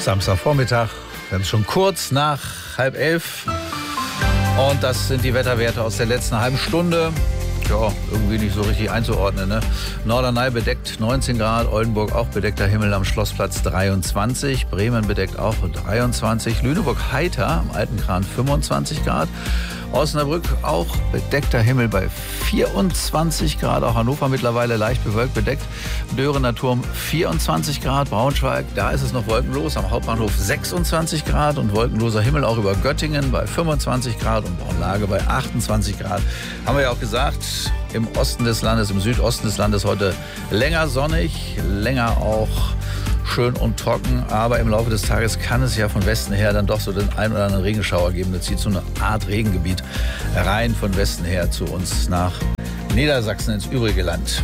Samstagvormittag, wir haben es schon kurz nach 10:30 und das sind die Wetterwerte aus der letzten halben Stunde. Ja, irgendwie nicht so richtig einzuordnen, ne? Norderney bedeckt 19 Grad, Oldenburg auch bedeckter Himmel am Schlossplatz 23, Bremen bedeckt auch 23, Lüneburg heiter am Altenkran 25 Grad, Osnabrück auch bedeckter Himmel bei 24 Grad, auch Hannover mittlerweile leicht bewölkt bedeckt, Dörener Turm 24 Grad, Braunschweig, da ist es noch wolkenlos, am Hauptbahnhof 26 Grad und wolkenloser Himmel auch über Göttingen bei 25 Grad und Braunlage bei 28 Grad. Haben wir ja auch gesagt, im Osten des Landes, im Südosten des Landes heute länger sonnig, länger auch schön und trocken, aber im Laufe des Tages kann es ja von Westen her dann doch so den ein oder anderen Regenschauer geben. Das zieht so eine Art Regengebiet rein von Westen her zu uns nach Niedersachsen ins übrige Land.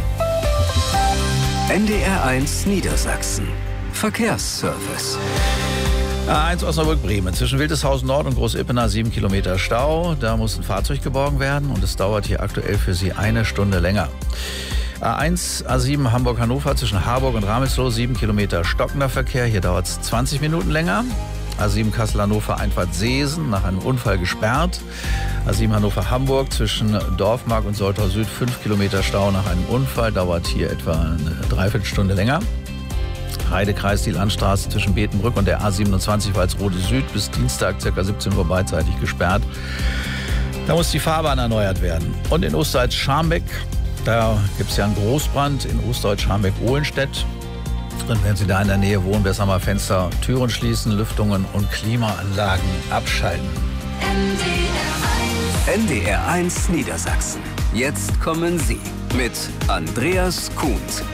NDR1 Niedersachsen. Verkehrsservice. A1 Osnabrück-Bremen. Zwischen Wildeshausen Nord und Großippener 7 Kilometer Stau. Da muss ein Fahrzeug geborgen werden und es dauert hier aktuell für Sie 1 Stunde länger. A1, A7 Hamburg-Hannover zwischen Harburg und Ramelsloh 7 Kilometer stockender Verkehr. Hier dauert es 20 Minuten länger. A7 Kassel-Hannover Einfahrt Seesen nach einem Unfall gesperrt. A7 Hannover-Hamburg zwischen Dorfmark und Soltau Süd 5 Kilometer Stau nach einem Unfall. Dauert hier etwa eine Dreiviertelstunde länger. Heidekreis, die Landstraße zwischen Betenbrück und der A27 Walsrode Süd bis Dienstag ca. 17 Uhr beidseitig gesperrt. Da muss die Fahrbahn erneuert werden. Und in Osterholz-Scharmbeck, da gibt es ja einen Großbrand in Osterholz-Scharmbeck-Ohlenstedt. Und wenn Sie da in der Nähe wohnen, besser mal Fenster, Türen schließen, Lüftungen und Klimaanlagen abschalten. NDR1 Niedersachsen. Jetzt kommen Sie mit Andreas Kuhns.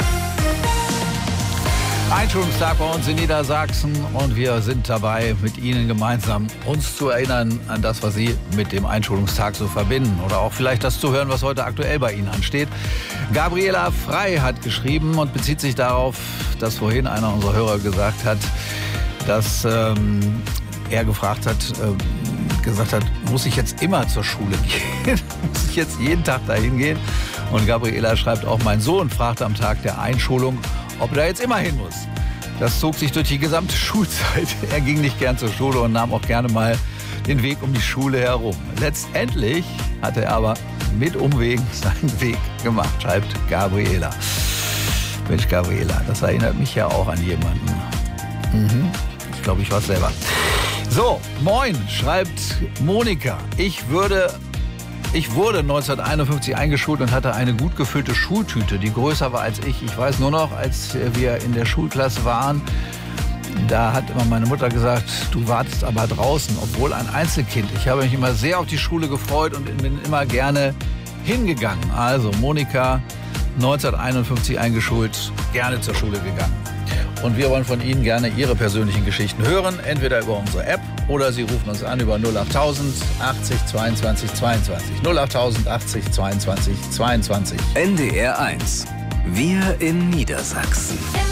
Einschulungstag bei uns in Niedersachsen und wir sind dabei, mit Ihnen gemeinsam uns zu erinnern an das, was Sie mit dem Einschulungstag so verbinden. Oder auch vielleicht das zu hören, was heute aktuell bei Ihnen ansteht. Gabriela Frei hat geschrieben und bezieht sich darauf, dass vorhin einer unserer Hörer gesagt hat, dass er gefragt hat, gesagt hat, muss ich jetzt immer zur Schule gehen? Muss ich jetzt jeden Tag dahin gehen? Und Gabriela schreibt auch, mein Sohn fragte am Tag der Einschulung, ob er jetzt immer hin muss. Das zog sich durch die gesamte Schulzeit. Er ging nicht gern zur Schule und nahm auch gerne mal den Weg um die Schule herum. Letztendlich hat er aber mit Umwegen seinen Weg gemacht, schreibt Gabriela. Mensch, Gabriela, das erinnert mich ja auch an jemanden. Ich glaube, ich war es selber. So, moin, schreibt Monika. Ich wurde 1951 eingeschult und hatte eine gut gefüllte Schultüte, die größer war als ich. Ich weiß nur noch, als wir in der Schulklasse waren, da hat immer meine Mutter gesagt, du wartest aber draußen, obwohl ein Einzelkind. Ich habe mich immer sehr auf die Schule gefreut und bin immer gerne hingegangen. Also Monika, 1951 eingeschult, gerne zur Schule gegangen. Und wir wollen von Ihnen gerne Ihre persönlichen Geschichten hören, entweder über unsere App oder Sie rufen uns an über 08000 80 22 22. 08000 80 22 22. NDR1. Wir in Niedersachsen.